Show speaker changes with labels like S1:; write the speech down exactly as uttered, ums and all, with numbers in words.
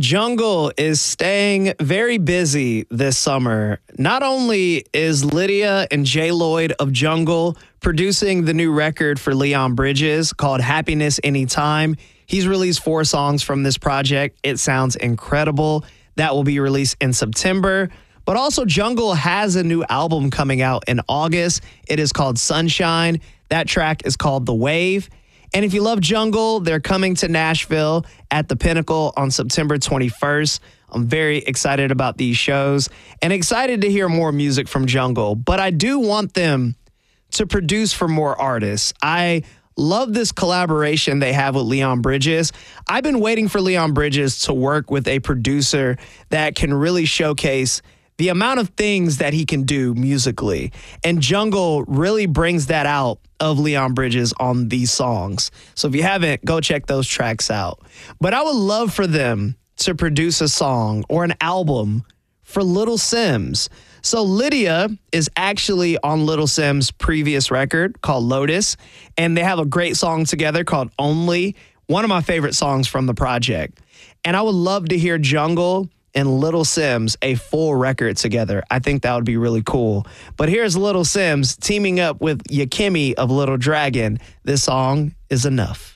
S1: Jungle is staying very busy this summer. Not only is Lydia and Jay Lloyd of Jungle producing the new record for Leon Bridges called Happiness Anytime, he's released four songs from this project. It sounds incredible. That will be released in September. But also Jungle has a new album coming out in August. It is called Sunshine. That track is called The Wave. And if you love Jungle, they're coming to Nashville at the Pinnacle on September twenty-first. I'm very excited about these shows and excited to hear more music from Jungle. But I do want them to produce for more artists. I love this collaboration they have with Leon Bridges. I've been waiting for Leon Bridges to work with a producer that can really showcase the amount of things that he can do musically. And Jungle really brings that out of Leon Bridges on these songs. So if you haven't, go check those tracks out. But I would love for them to produce a song or an album for Little Simz. So Lydia is actually on Little Simz' previous record called Lotus, and they have a great song together called Only, one of my favorite songs from the project. And I would love to hear Jungle and Little Simz a full record together. I think that would be really cool. But here's Little Simz teaming up with Yakemi of Little Dragon. This song is Enough.